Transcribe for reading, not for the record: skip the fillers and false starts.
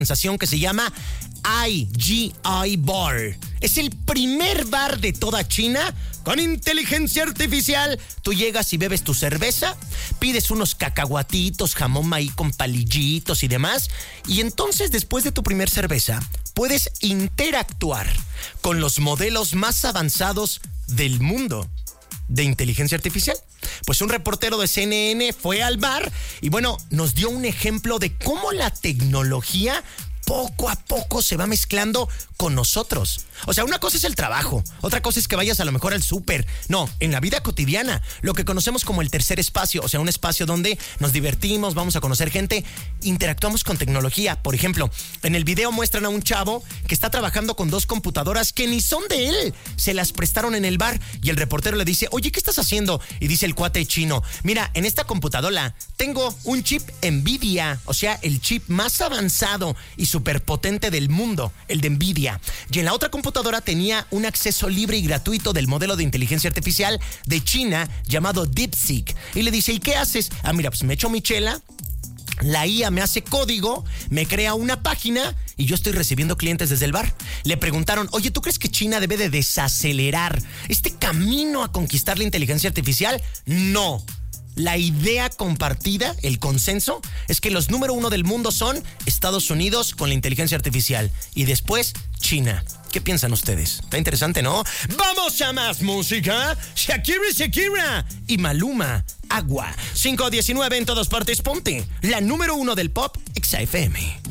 sensación que se llama IGI Bar. Es el primer bar de toda China con inteligencia artificial. Tú llegas y bebes tu cerveza, pides unos cacahuatitos, jamón maíz con palillitos y demás, y entonces después de tu primer cerveza puedes interactuar con los modelos más avanzados del mundo de inteligencia artificial. Pues un reportero de CNN fue al bar y bueno, nos dio un ejemplo de cómo la tecnología poco a poco se va mezclando con nosotros. O sea, una cosa es el trabajo, otra cosa es que vayas a lo mejor al súper. No, en la vida cotidiana, lo que conocemos como el tercer espacio, o sea, un espacio donde nos divertimos, vamos a conocer gente, interactuamos con tecnología. Por ejemplo, en el video muestran a un chavo que está trabajando con 2 computadoras que ni son de él, se las prestaron en el bar y el reportero le dice, oye, ¿qué estás haciendo? Y dice el cuate chino, mira, en esta computadora tengo un chip NVIDIA, o sea, el chip más avanzado y superpotente del mundo, el de NVIDIA. Y en la otra computadora tenía un acceso libre y gratuito del modelo de inteligencia artificial de China llamado DeepSeek. Y le dice, ¿y qué haces? Ah, mira, pues me echo mi chela, la IA me hace código, me crea una página y yo estoy recibiendo clientes desde el bar. Le preguntaron, oye, ¿tú crees que China debe de desacelerar este camino a conquistar la inteligencia artificial? No. La idea compartida, el consenso, es que los número 1 del mundo son Estados Unidos con la inteligencia artificial y después China. ¿Qué piensan ustedes? Está interesante, ¿no? ¡Vamos a más música! Shakira y Maluma, Agua. 5:19 en todas partes, ponte. La número 1 del pop, Exa FM.